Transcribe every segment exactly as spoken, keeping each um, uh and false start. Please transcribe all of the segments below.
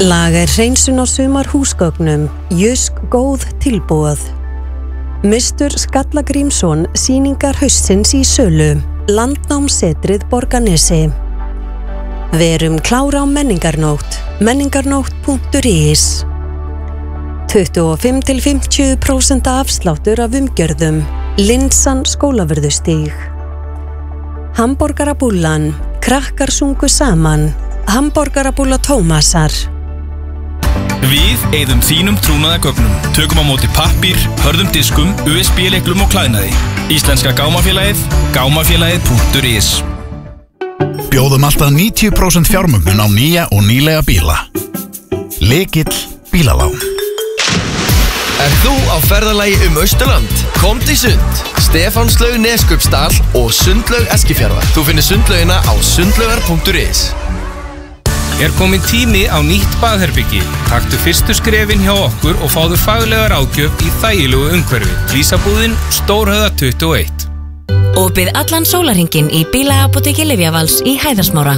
Lager hreinsun á sumar húsgögnum, Jysk góð tilboð. Mistur Skallagrímsson sýningar haustsins í sölu, Landnámsetrið Borgarnesi. Verum klára á menningarnótt, menningarnótt punktur is. tuttugu og fimm til fimmtíu prósent afsláttur af umgjörðum, Linsan Skólavörðustíg. Hamborgarabúllan, krakkar sungu saman, Hamborgarabúlla Tómasar. Við eyðum þínum trúnaðargögnum, tökum á móti pappír, hörðum diskum, U S B-leiklum og klæðnaði. Íslenska gámafélagið, gámafélagið punktur is. Bjóðum alltaf níutíu prósent fjármögnun á nýja og nýlega bíla. Lykill bílalán. Er þú á ferðalagi um Austurland? Komdu í sund, Stefánslaug Neskupsdal og Sundlaug Eskifjarðar. Þú finnir sundlaugina á sundlaugar punktur is. Er komin tími á nýtt baðherbyggi? Taktu fyrstu skrefin hjá okkur og fáðu faglega ráðgjöf í þægilegu umhverfi. Flísabúðin, Stórhöfða tuttugu og eitt. Opið allan sólarhringinn í Bílaapóteki Lyfjavals í Hæðarsmára.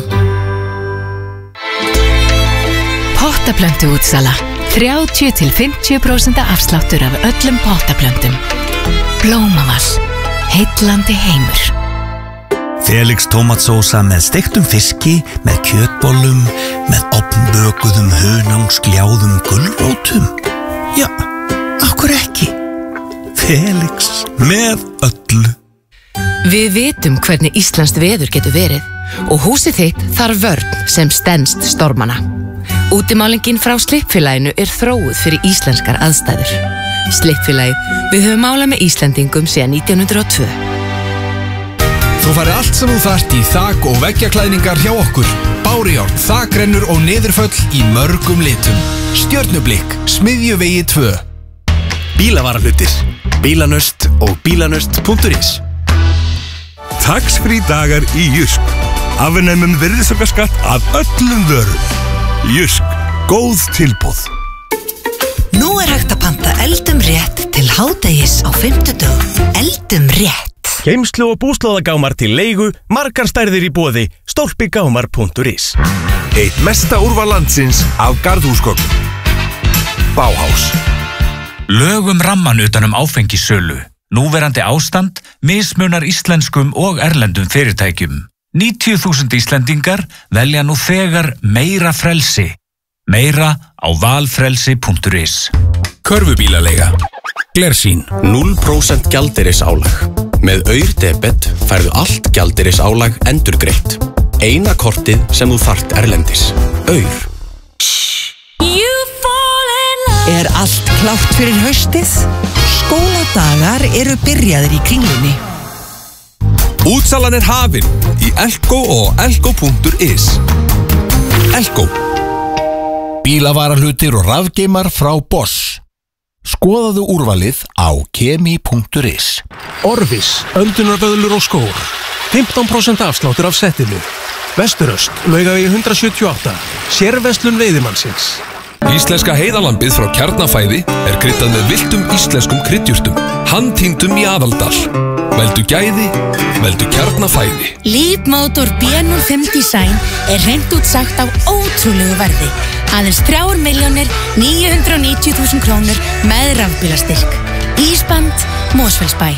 Pottaplöntu útsala. þrjátíu til fimmtíu prósent afsláttur af öllum pottaplöntum. Blómaval. Heillandi heimur. Felix tómatsósa með steiktum fiski, með kjötbollum, með ofnbökuðum hunangsljáðum gulrótum. Já, akkur ekki. Felix með öllu. Við vitum hvernig íslenskt veður getur verið og húsið þitt þarf vörn sem stenst stormana. Útimálingin frá Slippfélaginu er þróuð fyrir íslenskar aðstæður. Slippfélagið, við höfum málað með Íslendingum síðan nítján hundruð og tvö. Þú færi allt sem þú þarft í þak- og veggjaklæðningar hjá okkur. Bárujárn, þakrennur og niðurföll í mörgum litum. Stjörnublikk, Smiðjuvegi tvö. Bílavarahlutir, Bílanöst og bílanöst punktur is. Tax-free dagar í Jysk. Afnemum virðisaukaskatt af öllum vörum. Jysk, góð tilboð. Nú er hægt að panta eldum rétt til hádegis á fimmtudögum. Eldum rétt. Geymslu og búslóðagámar til leigu, margar stærðir í boði, stólpigámar punktur is. Eitt mesta úrval landsins af garðhúsgögnum. Bauhaus. Lögum ramman utan um áfengissölu. Núverandi ástand mismunar íslenskum og erlendum fyrirtækjum. níutíu þúsund Íslendingar velja nú þegar meira frelsi. Meira á valfrelsi punktur is. Körfubílaleiga. Glersýn. núll prósent gjaldeyrisálag. Með Aur-debet færðu allt gjaldeyrisálag endurgreitt. Eina kortið sem þú þarft erlendis. Aur. Er allt klárt fyrir haustið? Skóladagar eru byrjaðir í Kringlunni. Útsalan er hafin í Elko og elko punktur is. Elko. Bílavarahlutir og rafgeimar frá Bosch. Skoðaðu úrvalið á kemi punktur is. Orvis, öndunarböðlur og skór. fimmtán prósent afsláttur af settinu. Vesturöst, Laugavegi hundrað sjötíu og átta. Sérverslun veiðimannsins. Íslenska heiðalambið frá Kjarnafæði er kryddað með villtum íslenskum kryddjurtum. Handtýndum í Aðaldal. Veldu gæði, veldu Kjarnafæði. Lífmótor B núll fimm Design er hreint út sagt á ótrúlegu verði. Aðeins þrjár milljónir níu hundruð og níutíu þúsund krónur með rafbílastyrk. Ísband, Mosfellsbæ.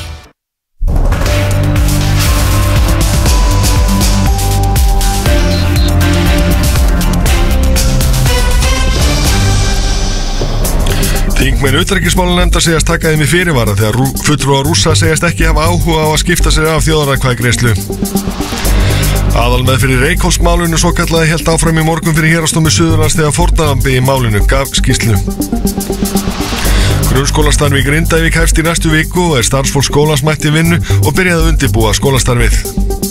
Þingmenn utanríkismálanefndar segjast taka þeim í fyrirvara þegar fulltrúar Rússa segjast ekki hafa áhuga á að skipta sér af þjóðaratkvæðagreiðslu. Aðalmeðferð í Reykholtsmálinu svokallaði hélt áfram í morgun fyrir Héraðsdómi Suðurlands þegar fórnarlambi í málinu gaf skýrslu. Grunnskólastarf í Grindavík hefst í næstu viku og er starfsfólk skólans mætt í vinnu og byrjaði að undirbúa skólastarfið.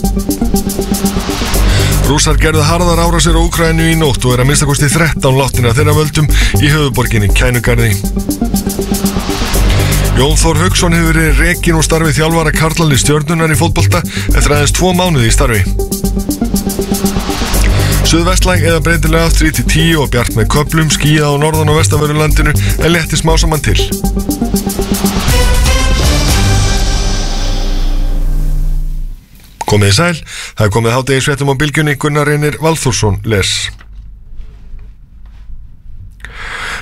Rússar gerðu harðar árásir á Úkraínu í nótt og er að minnsta kosti þrettán látnir af þeirra völdum í höfuðborginni Kænugarði. Jón Þór Hauksson hefur verið rekinn úr starfi þjálfara karlalið Stjörnunnar í fótbolta eftir aðeins tvo mánuði í starfi. Suðvestlæg eða breytilega þrjú til tíu og bjart með köflum, skýjað á norðan- og vestanverðu landinu en létti smá saman til. Komið í sæl, það er komið hádegisfréttum á bylgjunni. Gunnar Reynir Valþórsson les.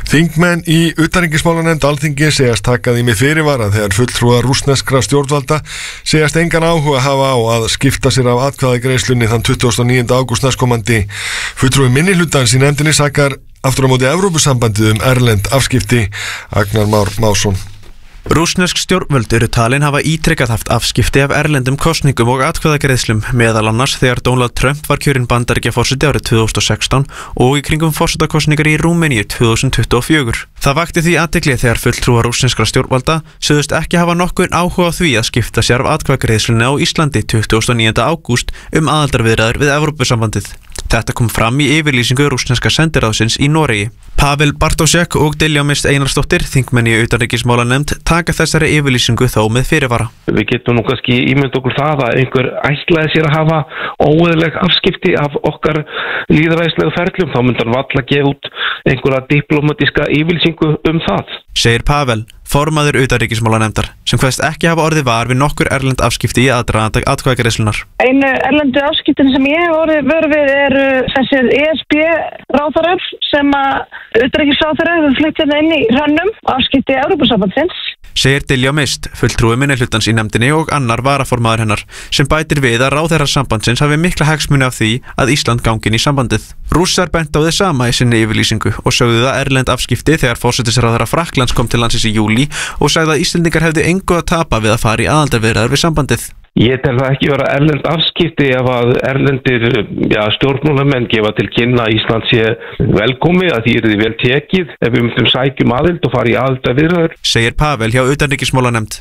Þingmenn í utanríkismálanefnd Alþingi segjast taka því með fyrirvara þegar fulltrúar rússneskra stjórnvalda segjast engan áhuga hafa á að skipta sér af atkvæðagreiðslunni þann tuttugasta og níunda ágúst næstkomandi. Fulltrúi minnihlutans í nefndinni sakar aftur á móti Evrópusambandið um erlend afskipti. Agnar Már Másson. Rússnesk stjórnvöld eru talin hafa ítrekkað haft afskipti af erlendum kosningum og atkvæðagreiðslum, meðal annars þegar Donald Trump var kjörinn Bandaríkjaforseti árið tvö þúsund og sextán og í kringum forsetakosningar í Rúmeníu tvö þúsund tuttugu og fjögur. Það vakti því athygli þegar fulltrúar rússneskra stjórnvalda sögðust ekki hafa nokkurn áhuga á því að skipta sér af atkvæðagreiðslunni á Íslandi tuttugasta og níunda ágúst um aðildarviðræður við Evrópusambandið. Þetta kom fram í yfirlýsingu rússneska sendiráðsins í Noregi. Pavel Bartósek og Diljá Mist Einarsdóttir, þingmenn í utanríkismálanefnd, taka þessari yfirlýsingu þó með fyrirvara. Við getum nú kannski ímynd okkur það að einhver ætlaði sér að hafa óeðleg afskipti af okkar lýðræðislegu ferlum, þá myndi hann valla gefa út einhverja diplomatiska yfirlýsingu um það. Segir Pavel, formaður utanríkismálanefndar, sem hvaðst ekki hafa orðið var við nokkur erlend afskipti í aðdraganda atkvæðagreiðslunnar. Einu erlendu afskiptin sem ég hef orðið vör við eru þessir E S B ráðherrar sem að utanríkisráðherrar hefur flyttið inn í hrannum afskipti Evrópusambandsins. Segir Diljá Mist, fulltrúi minnihlutans í nefndinni og annar varaformaður hennar, sem bætir við að ráðherrar sambandsins hafi mikla hagsmuni af því að Ísland gangi inn í sambandið. Rússar bent á þið sama í sinni yfirlýsingu og sögðu það erlend afskipti þegar forsætisráðherra Frakklands kom til landsins í júlí og sagði að Íslendingar hefðu engu að tapa við að fara í aðildarviðræður við sambandið. Ég tel það ekki vera erlend afskipti ef að erlendir ja, stjórnmálamenn gefa til kynna að Ísland sé velkomi, að því er þið vel tekið ef við myndum sækjum aðild og fara í aðildarviðræður. Segir Pavel hjá utanríkismálanefnd.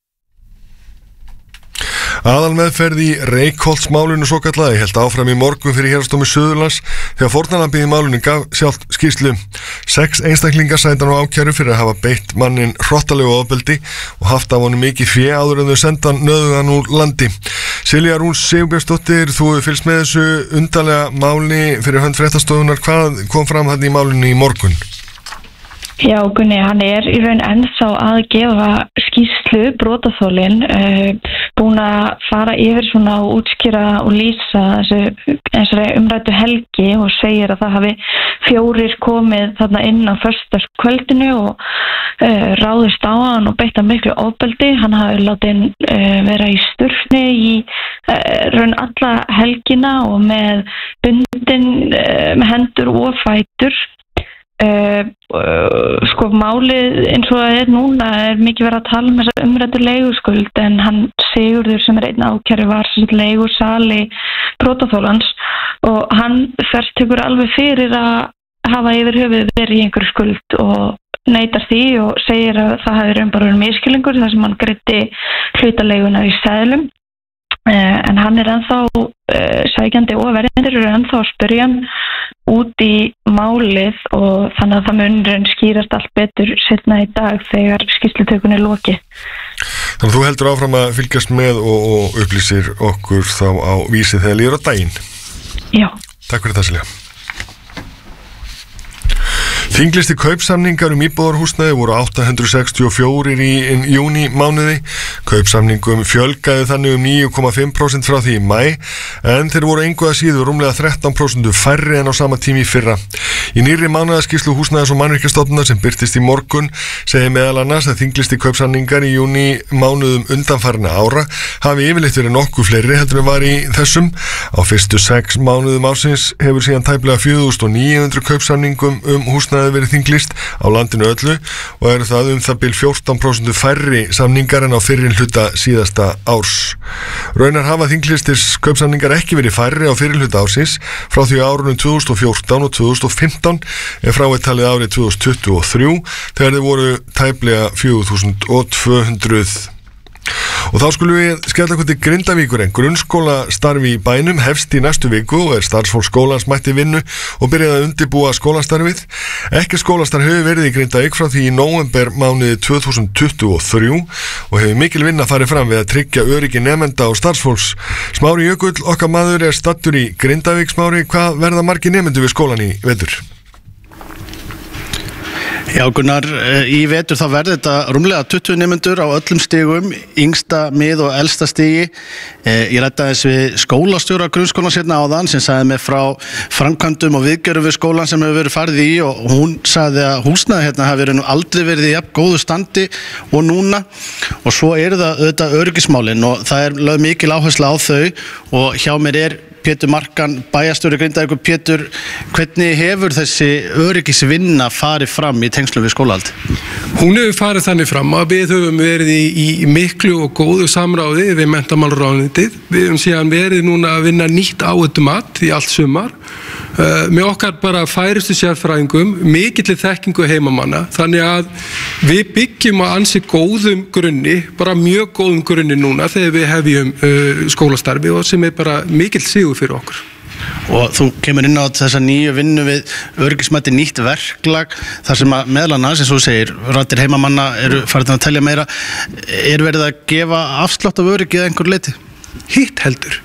Aðalmeðferð í Reykholtsmálinu svo kallaði hélt áfram í morgun fyrir Héraðsdómi Suðurlands þegar fórnarlambið í málinu gaf sjálft skýrslu. Sex einstaklingar sæta nú ákæru fyrir að hafa beitt mannin hrottalegu ofbeldi og haft af honum mikið fé áður en þau senda nöðugan úr landi. Silja Rún Sigurbjörnsdóttir, þú hefur fylgst með þessu undarlega máli fyrir hönd fréttastofunar. Hvað kom fram þarna í málinu í morgun? Já, Gunni, hann er í raun ennþá að gefa skýrslu, brotaþolinn, uh, búin að fara yfir svona og útskýra og lýsa þessu þessari umræddu helgi og segir að það hafi fjórir komið þarna inn á föstudagskvöldinu og uh, ráðist á hann og beitt hann miklu ofbeldi. Hann hafi látið uh, vera í sturni í uh, raun alla helgina og með bundin uh, með hendur og fætur. Uh, uh, sko málið eins og það er núna er mikið verið að tala um þessa umræddu leiguskuld en hann Sigurður sem er einn ákæri var leigusali brotaþolans og hann þverst tekur alveg fyrir að hafa yfir höfuð verið í einhverju skuld og neitar því og segir að það hafi raun bara verið miskilningur þar sem hann greiddi hlutaleguna í seðlum. Uh, en hann er ennþá uh, sækjandi og verjendur eru ennþá að spyrja hann út í málið og þannig að það munurinn skýrast allt betur setna í dag þegar skýrslutökun er lokið. Þannig að þú heldur áfram að fylgjast með og, og upplýsir okkur þá á Vísi þegar líður á daginn. Já. Takk fyrir það, Silja. Þinglisti kaupsamningar um íbúðarhúsnæði voru átta hundruð sextíu og fjögur í júní mánuði. Kaupsamningum fjölgaði þannig um níu komma fimm prósent frá því í maí, en þeir voru engu að síður rúmlega þrettán prósent færri en á sama tími í fyrra. Í nýrri mánaðarskýrslu Húsnæðis- og mannvirkjastofnunar sem birtist í morgun segir meðal annars að þinglisti kaupsamningar í júní mánuðum undanfarna ára hafi yfirleitt verið nokkuð fleiri heldur en var í þessum. Á fyrstu sex mánuðum ársins hefur síðan tæplega fjögur þúsund níu hundruð kaupsamningum um húsnæði verið þinglist á landinu öllu og eru það um það bil fjórtán prósent færri samningar en á fyrri hluta síðasta árs. Raunar hafa þinglistis kaupsamningar ekki verið færri á fyrri hluta ársins frá því árunum tvö þúsund og fjórtán og tvö þúsund og fimmtán en frá er talið árið tvö þúsund tuttugu og þrjú þegar þeir voru tæplega fjögur þúsund tvö hundruð. Og þá skulum við skella okkur til Grindavíkur en grunnskólastarfi í bænum hefst í næstu viku og er starfsfólk skólans mætti vinnu og byrjaði að undirbúa skólastarfið. Ekki skólastarf hefur verið í Grindavík frá því í nóvember mánuði tvö þúsund tuttugu og þrjú og hefur mikil vinna farið fram við að tryggja öryggi nemenda og starfsfólks. Smári Jökull, okkar maður, er stattur í Grindavík. Smári, hvað verða margir nemendur við skólan í vetur? Já Gunnar, í vetur þá verður þetta rúmlega tuttugu nemendur á öllum stigum, yngsta, mið og elsta stigi. Ég ræddi aðeins við skólastjóra grunnskólans hérna áðan sem sagði mig frá framkvæmdum og viðgerðum við skólan sem hefur verið farið í og hún sagði að húsnæði hérna hafi verið nú aldrei verið í jafn góðu standi og núna og svo eru það auðvitað öryggismálin og það er lögð mikil áhersla á þau og hjá mér er Pétur Markan, bæjarstjóri Grindavíkur. Pétur, hvernig hefur þessi öryggisvinna farið fram í tengslum við skólahald? Hún hefur farið þannig fram að við höfum verið í, í miklu og góðu samráði við menntamálaráðuneytið. Við höfum síðan verið núna að vinna nýtt áhættumat í allt sumar uh, með okkar bara færustu sérfræðingum, mikilli þekkingu heimamanna. Þannig að við byggjum að ansi góðum grunni, bara mjög góðum grunni núna þegar við hefjum uh, skólastarfi og sem er bara mikill sigur fyrir okkur. Og þú kemur inn á þessa nýju vinnu við öryggismati nýtt verklag þar sem að meðal annars, eins og þú segir, raddir heimamanna eru farin að telja meira. Er verið að gefa afslátt af öryggið að einhver leyti? Hitt heldur.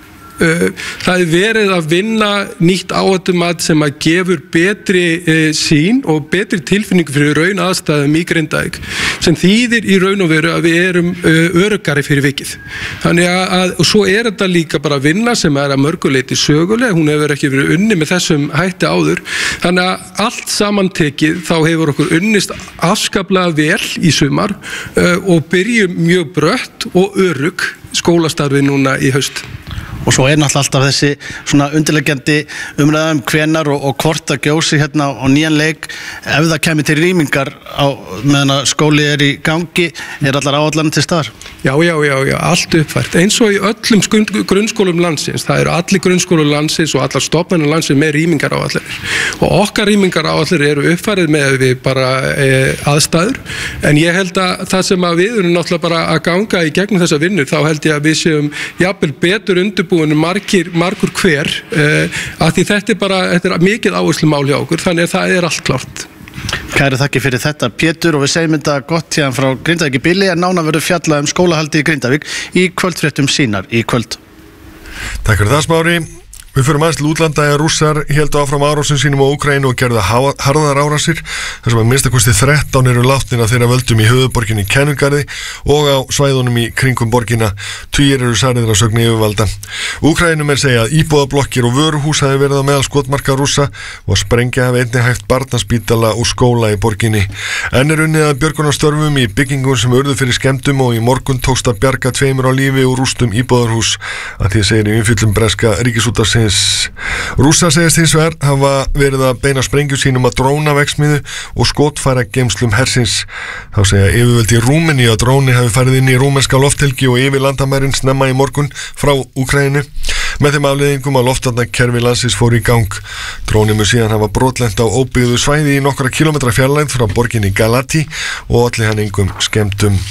Það er verið að vinna nýtt áhættumat sem að gefur betri uh, sín og betri tilfinningu fyrir raun aðstæðum í Grindavík sem þýðir í raun og veru að við erum uh, öruggari fyrir vikið. Þannig að, að og svo er þetta líka bara vinna sem er að mörguleiti söguleg, hún hefur ekki verið unni með þessum hætti áður. Þannig að allt samantekið þá hefur okkur unnist afskaplega vel í sumar uh, og byrjum mjög brött og örugg skólastarfi núna í haust. Og svo er náttúrulega alltaf þessi svona undirleggjandi umræðum hvenar og, og hvort að gjósi hérna á nýjan leik ef það kemur til rýmingar á meðan að skóli er í gangi, er allar áallanir til staðar? Já, já, já, já, allt uppfært. Eins og í öllum grunnskólum landsins, það eru allir grunnskólum landsins og allar stofnanir landsins með rýmingar áallanir. Og okkar rýmingar áallanir eru uppfærið með við bara e, aðstæður, en ég held að það sem að við erum náttúrulega bara að ganga í gegnum þessa vinnu, þá held ég að við séum jafnvel betur undirbúin margir, margur hver uh, að því þetta er bara, þetta er mikið áherslu mál hjá okkur, þannig að það er allt klárt. Kæri þakki fyrir þetta Pétur og við segjum þetta gott hérna frá Grindavík í bili en nánar verður fjallað um skólahaldi í Grindavík í kvöldfréttum sínar í kvöld. Takk fyrir það Smári. Við fyrir aðeins til útlanda að Rússar héldu áfram árásum sínum á Úkraínu og gerðu harðar árásir þar sem að minnstakosti þrettán eru látnir af þeirra völdum í höfuðborginni Kenningarði og á svæðunum í kringum borgina. Tugir eru særðir að sögn yfirvalda. Úkraínum er segja að íbúðablokkir og vöruhús hafi verið á meðal skotmarka Rússa og að sprengja hafi einnig hægt barnaspítala og skóla í borginni. Enn er unnið að björgunarstörfum í byggingum sem urðu fyrir skemmdum og í morgun tókst að bjarga tveimur á lífi úr rústum íbúðarhús að því segir í umfjöllun breska Ríkisútvarpsins. Rússa segist hins vegar hafa verið að beina sprengju sínum að drónaverksmiðju og skotfæra geymslum hersins. Þá segja yfirvöld í Rúmeníu að dróni hafi farið inn í rúmenska lofthelgi og yfir landamærin snemma í morgun frá Úkraínu með þeim afleiðingum að loftvarnakerfi landsins fór í gang. Dróni mun síðan hafa brotlent á óbyggðu svæði í nokkra kílómetra fjarlægð frá borginni Galati og olli hann engum skemmdum.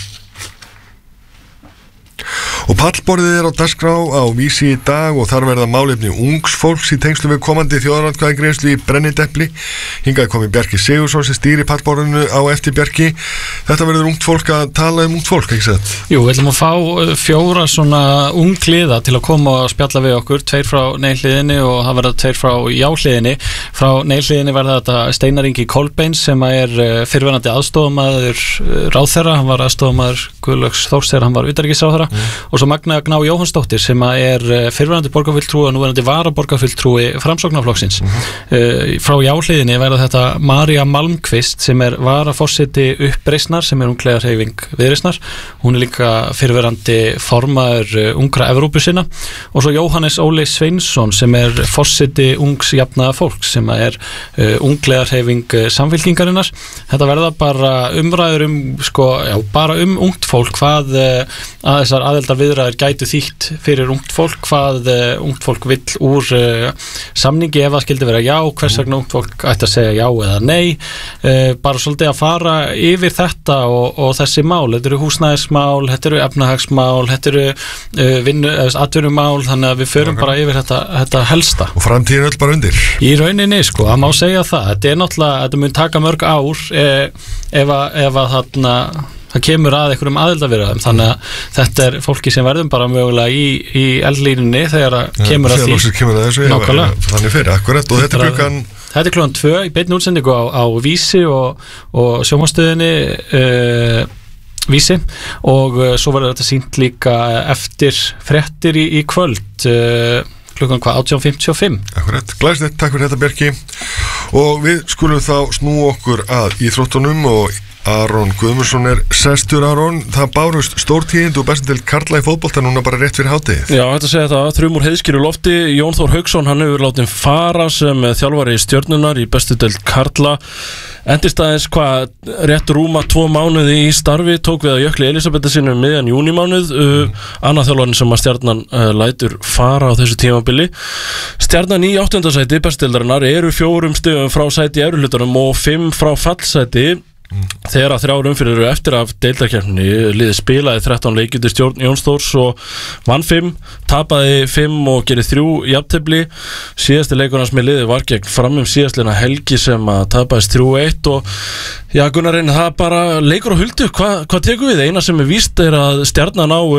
Og pallborðið er á dagskrá á Vísi í dag og þar verða málefni ungs fólks í tengslu við komandi þjóðaratkvæðagreiðslu í Brennidepli. Hingað komi Bjarki Sigursson sem stýri pallborðinu á eftir Bjarki. Þetta verður ungt fólk að tala um ungt fólk, ekki sett? Jú, við ætlum að fá fjóra svona ungliða til að koma og spjalla við okkur, tveir frá nei-hliðinni og það verða tveir frá já-hliðinni. Frá nei-hliðinni verða þetta Steinar Ingi Kolbeins sem er fyrrverandi aðstofamaður ráðherra, hann var aðstofamaður Guðlaugs Þórs þegar hann var utanríkisráðherra. Mm. Og svo Magna Gná Jóhannsdóttir sem er fyrrverandi borgarfulltrúi og núverandi varaborgarfulltrúi Framsóknarflokksins. Mm-hmm. uh, frá jáhliðinni verða þetta María Malmqvist sem er varaforseti Uppreisnar sem er unglegarhreyfing Viðreisnar. Hún er líka fyrrverandi formaður ungra Evrópusinna og svo Jóhannes Óli Sveinsson sem er forseti ungs jafnaða fólk sem er uh, unglegarhreyfing Samfylkingarinnar. Þetta verða bara umræður um sko, já, bara um ungt fólk hvað uh, að þessar aðeldar viðræður gætu þýtt fyrir ungt fólk, hvað uh, ungt fólk vill úr uh, samningi ef það skildi vera já, hvers vegna ungt fólk ætti að segja já eða nei, uh, bara svolítið að fara yfir þetta og, og þessi mál, þetta eru húsnæðismál, þetta eru efnahagsmál, þetta eru uh, vinnu, eða atvinnumál, þannig að við förum okay. bara yfir þetta, þetta helsta. Og framtíðin öll bara undir? Í rauninni, sko, það má segja það, þetta er náttúrulega, þetta mun taka mörg ár eh, ef að, ef að þarna það kemur að einhverjum aðildarviðræðum, þannig að þetta er fólki sem verðum bara mögulega í, í eldlínunni þegar að kemur að því kemur að þessu, nákvæmlega þannig fyrir, akkurat, og þetta er klukkan Þetta er klukkan tvö í beinni útsendingu á, á Vísi og, og sjónvarpsstöðinni uh, Vísi og uh, svo verður þetta sýnt líka eftir fréttir í, í kvöld uh, klukkan hvað, átján fimmtíu og fimm. Akkurat, glæslegt, takk fyrir þetta Bjarki og við skulum þá snú okkur að íþróttunum og Aron Guðmundsson er sestur. Aron, það bárust stórtíðindi og bestadeild karla í fótbolta núna bara rétt fyrir hádegið. Já, þetta segja það, þrjumur heiðskýru lofti. Jón Þór Hauksson, hann hefur látið fara sem þjálfari í Stjörnunar í bestadeild karla. Endist aðeins hvað rétt rúma tvo mánuði í starfi, tók við að Jökli Elísabetta sinni um miðjan júnímánuð. Mm. uh, Annað þjálfarin sem að Stjarnan uh, lætur fara á þessu tímabili. Stjarnan í áttunda sæti bestadeild eru fjórum stigum frá sæti í efri hlutanum og fimm frá fallsæti. Mm. Þegar að þrjár umfyrir eru eftir af deildarkeppninni, liðið spilaði þrettán leiki undir stjórn Jóns Þórs og vann fimm, tapaði fimm og gerði þrjú jafntefli. Síðasti leikur hans með liðið var gegn Fram um síðastliðna helgi sem að tapaðist þrjú eitt og já, Gunnar Reynir, það bara leikur á huldu. Hvað hva tekur við? Eina sem er víst er að Stjarnan á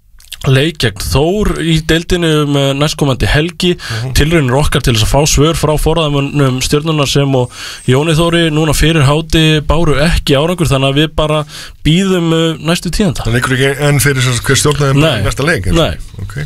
leik gegn Þór í deildinu um næstkomandi helgi. Mm-hmm. Tilraunir okkar til þess að fá svör frá forræðamönnum Stjörnunar sem og Jóni Þóri núna fyrir háti báru ekki árangur, þannig að við bara býðum næstu tíðanda. Það leikur ekki enn fyrir þess að hver stjórnaði með næsta leik? Nei. Okay.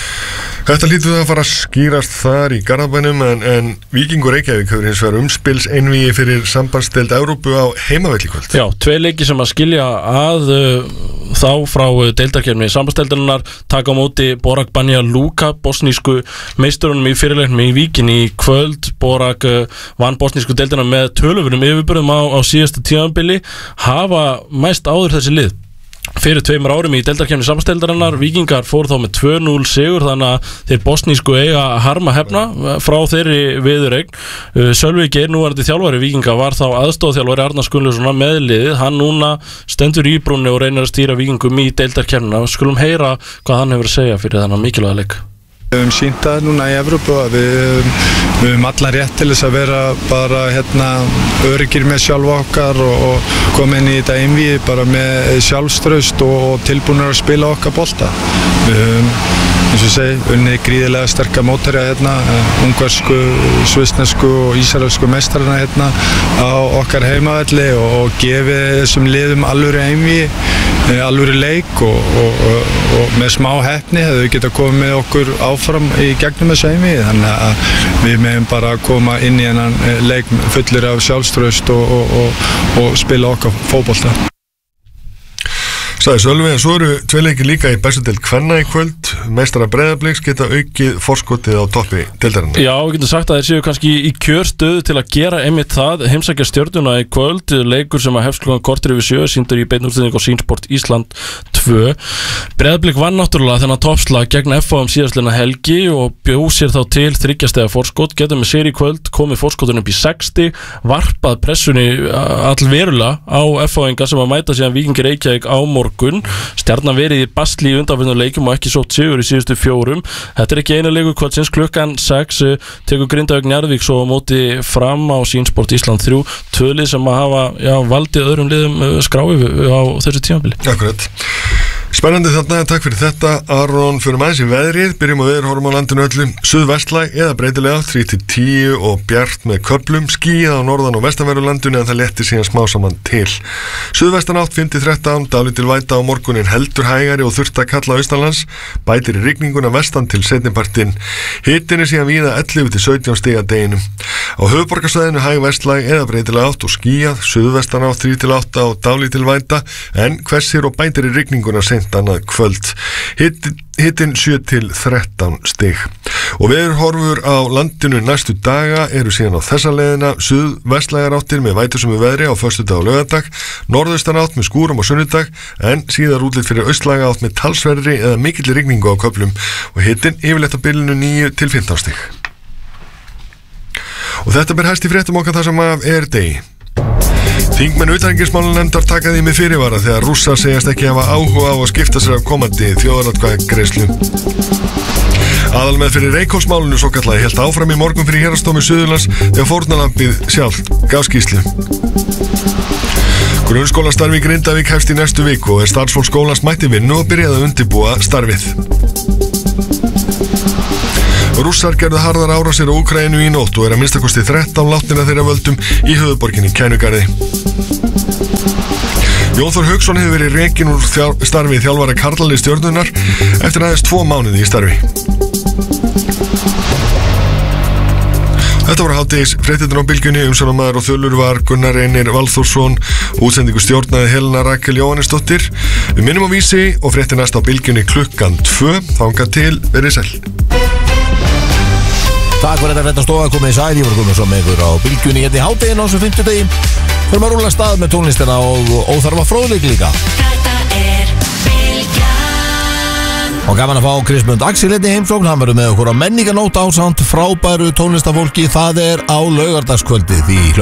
Þetta lítur það að fara að skýrast þar í Garðabænum en, en Víkingur Reykjavík hefur hins vegar umspils einvígi fyrir sambandsdeild Evrópu á heimavelli í kvöld. Já, tvei leiki sem að skilja að uh, þá frá deildarkeppni sambandsdeildarinnar, taka á móti Borak Banja Luka, bosnísku meisturunum í fyrirleiknum í Víkinni í kvöld. Borak uh, vann bosnísku deildina með tölufurum yfirbörðum á, á síðasta tímabili, hafa mæst áður þessi lið fyrir tveimur árum í deildarkeppni sambandsdeildarinnar. Víkingar fór þá með tvö núll sigur, þannig að þeir bosnísku eiga að harma hefna frá þeirri viðureign. Sölvi Geir, núverandi þjálfari Víkinga, var þá aðstoðarþjálfari Arnars Gunnlaugssonar með liðið. Hann núna stendur í brúnni og reynir að stýra Víkingum í deildarkeppnina. Skulum heyra hvað hann hefur að segja fyrir þennan mikilvæga leik. Við höfum sýnt það núna í Evrópu að við, við höfum allan rétt til þess að vera bara hérna öryggir með sjálfa okkar og, og koma inn í þetta einvígi bara með sjálfstraust og, og tilbúinir að spila okkar bolta. Við höfum, eins og segi, unnið gríðilega sterka mótherja hérna, ungarsku, svissnesku og ísraelsku meistarana hérna á okkar heimavelli og, og gefið þessum liðum alvöru einvígi, alvöru leik og, og, og, og með smá heppni hefðu við getað komið með okkur áfram í gegnum þessu einvígi, þannig að við meðum bara koma inn í hennan leik fullir af sjálfstraust og, og, og, og spila okkar fótbolta. Sæði Sölvi, en svo eru tvei leikir líka í bestadeild kvenna í kvöld. Meistara Breiðabliks geta aukið forskotið á toppi deildarinnar. Já, við getum sagt að þeir séu kannski í kjörstöðu til að gera einmitt það, heimsækja Stjörnuna í kvöld, leikur sem að hefst klukkan korter yfir sjö, sýndur í beinni útsendingu á Sýnsport Ísland tvö. Breiðablik vann náttúrulega þennan toppslag gegn F H um síðastliðna helgi og bjóð sér þá til þryggjastega forskot, geta með sér í kvöld, komið forskotun upp í sextíu, varpað pressunni allverulega á F H-inga sem að mæta síðan Víkingur Reykjavík á morgun. Stjarnan verið í basli í undanförnum leikjum og ekki sótt sigur í síðustu fjórum. Þetta er ekki einu leikur kvöldsins, klukkan sex tekur Grindavík Njarðvík svo á móti Fram á Sýnsport Ísland þrjú, tvölið sem að hafa já, valdið öðrum liðum skrái á þessu tímabili. Akkurat. Spennandi þarna, takk fyrir þetta. Aron, fyrir maður í veðrið, byrjum á veður, horfum á landinu öllu. Suðvestlæg eða breytilega þrjú til tíu og bjart með köflum, skýjað á norðan og vestanverðu landinu en það léttir síðan smá saman til. Suðvestan átt fimm til þrettán, dálítil væta á morgunin, heldur hægari og þurrt að kalla austanlands, bætir í rigninguna vestan til seinnipartinn. Hitinn er síðan víða ellefu til sautján stig að deginum. Á höfuðborgarsvæðinu hæg vestlæg eða breytilega átt og skýjað, suðvestan átt þrjú til átta og dálítil væta en hvessir og bætir í rigninguna seint annað kvöld. Hittin, hittin sjö til þrettán stig. Og veðurhorfur á landinu næstu daga eru síðan á þessa leiðina: suðvestlægar áttir með vætusömu veðri á föstudag og laugardag, norðaustan átt með skúrum á sunnudag en síðar útlit fyrir austlæga átt með talsverðri eða mikilli rigningu á köflum og hittin yfirleitt á bilinu níu til fimmtán stig. Og þetta ber hæst í fréttum okkar þar sem af er degi. Þingmenn utanríkismálanefndar taka því með fyrirvara þegar Rússar segjast ekki hafa áhuga á að skipta sér af komandi þjóðaratkvæðagreiðslu. Aðalmeð fyrir Reykholtsmálinu svo kallaði hélt áfram í morgun fyrir héraðsdómi Suðurlands þegar fórnarlambið sjálft gaf skýrslu. Grunnskólastarfi í Grindavík hefst í næstu viku og er starfsfólk skólans mætti vinnu og byrjaði að undirbúa starfið. Rússar gerðu harðar árásir á Úkraínu í nótt og er að minnstakosti þrettán látnir þeirra völdum í höfuðborginni Kænugarði. Jón Þór Hauksson hefur verið rekinn úr þjál, starfi þjálfara karlaliðs Stjörnunnar eftir aðeins tvo mánuði í starfi. Þetta voru hádegis fréttirnar á Bylgjunni. Umsjónarmaður og þulur var Gunnar Reynir Valþórsson. Útsendingu stjórnaði Helena Rakel Jóhannesdóttir. Við minnum á Vísi og fréttir næst á Bylgjunni klukkan tvö. Þangað til, verið sæl. Takk fyrir þetta fréttastofa, komið í sæl. Ég var komið svo með ykkur á Bylgjunni hérna í hádeginu á þessum fimmtudegi. Förum að rúlla af stað með tónlistina og óþarfa fróðleik líka. Þetta er Bylgjan. Og gaman að fá Kristmund Axel hérna í heimsókn. Hann verður með okkur á menninganótt ásamt frábæru tónlistafólki. Það er á laugardagskvöldið í